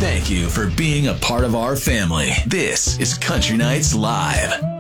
Thank you for being a part of our family. This is Country Nights Live.